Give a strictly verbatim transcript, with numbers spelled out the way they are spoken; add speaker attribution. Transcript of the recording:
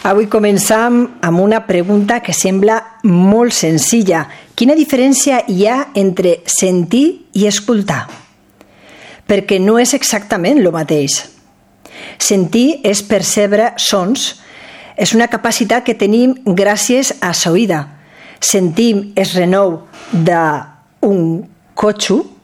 Speaker 1: Avui començam amb una pregunta que sembla molt senzilla. Quina diferència hi ha entre sentir i escoltar? Perquè no és exactament el mateix. Sentir és percebre sons. És una capacitat que tenim gràcies a l'oïda. Sentim el renou d'un cotxe